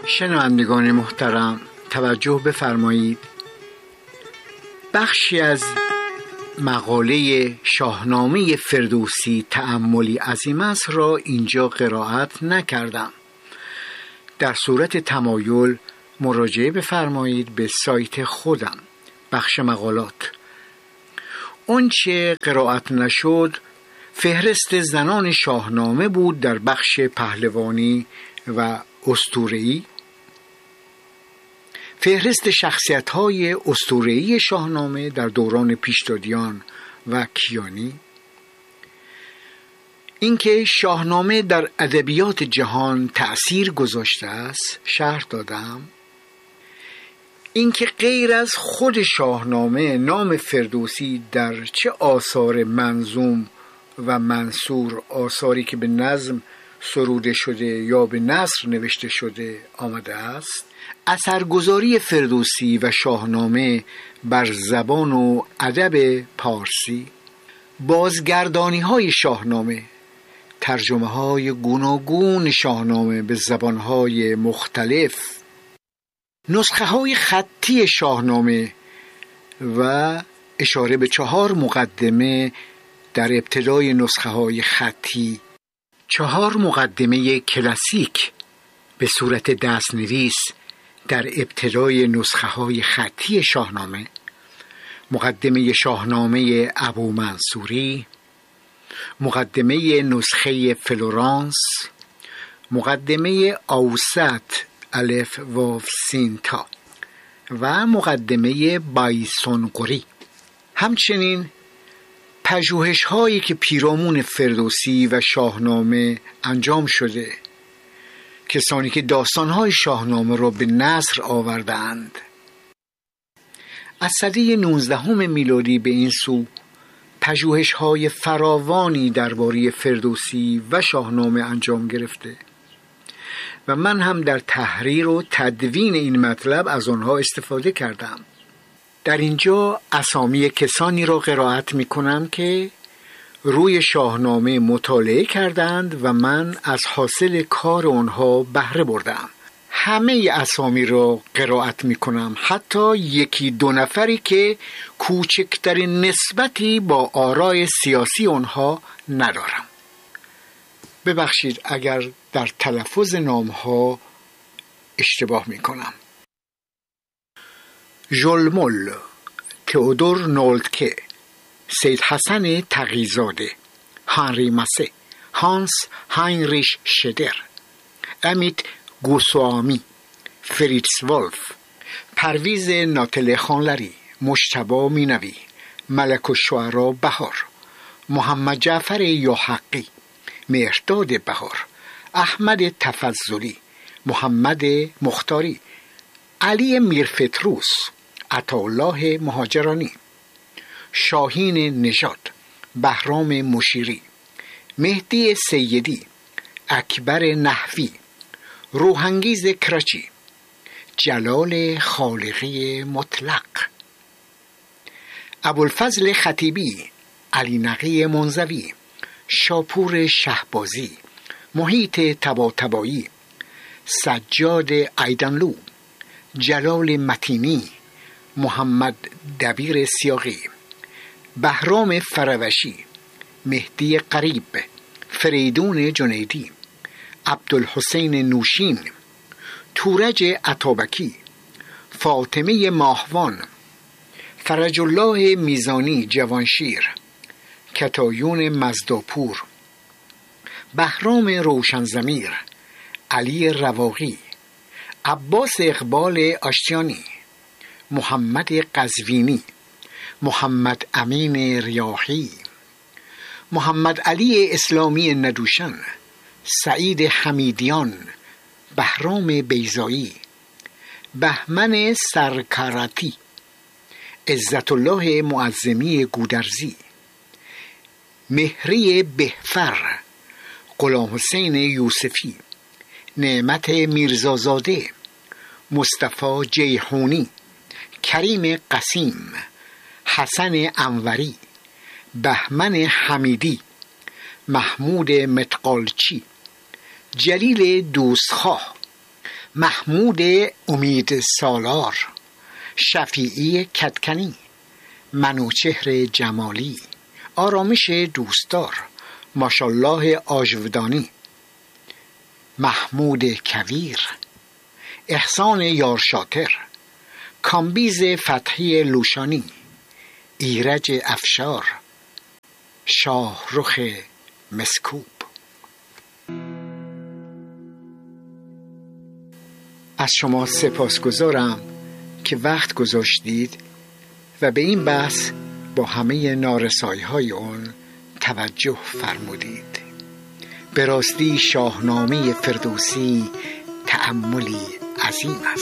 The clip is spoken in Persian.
شنوندگان محترم توجه بفرمایید. بخشی از مقاله شاهنامه فردوسی تأملی عظیم است را اینجا قرائت نکردم. در صورت تمایل مراجعه بفرمایید به سایت خودم، بخش مقالات. اون چه قرائت نشد فهرست زنان شاهنامه بود در بخش پهلوانی و اسطوره‌ای. فهرست شخصیت‌های اسطوره‌ای شاهنامه در دوران پیشدادیان و کیانی. اینکه شاهنامه در ادبیات جهان تأثیر گذاشته است شرح دادم. اینکه غیر از خود شاهنامه نام فردوسی در چه آثار منظوم و منثور، آثاری که به نظم سروده شده یا به نثر نوشته شده آمده است، اثرگذاری فردوسی و شاهنامه بر زبان و ادب پارسی، بازگردانی‌های شاهنامه، ترجمه‌های گوناگون شاهنامه به زبان‌های مختلف، نسخه‌های خطی شاهنامه و اشاره به 4 مقدمه در ابتدای نسخه‌های خطی، 4 مقدمه کلاسیک به صورت دست‌نویس در ابتدای نسخه‌های خطی شاهنامه، مقدمه شاهنامه ابو منصوری، مقدمه نسخه فلورانس، مقدمه اوسط الف واو سین تا و مقدمه بایسونقری. همچنین پژوهش‌هایی که پیرامون فردوسی و شاهنامه انجام شده، کسانی که داستان‌های شاهنامه را به نثر آوردند. از سده 19 میلادی به این سو پژوهش‌های فراوانی درباره فردوسی و شاهنامه انجام گرفته و من هم در تحریر و تدوین این مطلب از آنها استفاده کردم. در اینجا اسامی کسانی را قرائت می‌کنم که روی شاهنامه مطالعه کردند و من از حاصل کار آنها بهره بردم. همه اسامی را قرائت می‌کنم، حتی 1-2 نفری که کوچکترین نسبتی با آراء سیاسی آنها ندارم. ببخشید اگر در تلفظ نام‌ها اشتباه می‌کنم. ژولمول، تئودور نولتکه، سید حسن تقی‌زاده، هنری ماسه، هانس هاینریش شدر، امیت گوسوامی، فریتز ولف، پرویز ناتل خانلری، مجتبی مینوی، ملک الشعرا بهار، محمد جعفر یاحقی، مهرداد بهار، احمد تفضلی، محمد مختاری، علی میرفتروس، عطاالله مهاجرانی، شاهین نژاد، بهرام مشیری، مهدی سیدی، اکبر نحوی، روحانگیز کرچی، جلال خالقی مطلق، ابوالفضل خطیبی، علی نقی منزوی، شاپور شهبازی، محیط طباطبایی، سجاد ایدنلو، جلال متینی، محمد دبیر سیاقی، بهرام فروشی، مهدی قریب، فریدون جنیدی، عبدالحسین نوشین، تورج عطابکی، فاطمه ماهوان، فرج الله میزانی جوانشیر، کتایون مزداپور، بهرام روشنضمیر، علی رواقی، عباس اقبال آشتیانی، محمد قزوینی، محمد امین ریاحی، محمد علی اسلامی ندوشن، سعید حمیدیان، بهرام بیضایی، بهمن سرکارتی، عزت الله معظمی گودرزی، مهری بهفر، غلام حسین یوسفی، نعمت میرزازاده، مصطفی جیحونی، کریم قسیم، حسن انوری، بهمن حمیدی، محمود متقالچی، جلیل دوستخواه، محمود امید سالار، شفیعی کدکنی، منوچهر جمالی، آرامش دوستدار، ماشالله آژودانی، محمود کویر، احسان یارشاتر، کامبیز فتحی لوشانی، ایرج افشار، شاهرخ مسکوب. از شما سپاسگزارم که وقت گذاشتید و به این بحث با همه نارسایی‌های آن توجه فرمودید. به راستی شاهنامه فردوسی تأملی عظیم است.